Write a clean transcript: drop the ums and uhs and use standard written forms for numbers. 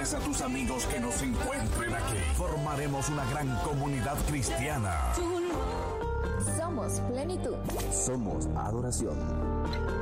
Diles a tus amigos que nos encuentren aquí. Formaremos una gran comunidad cristiana. Somos plenitud. Somos adoración.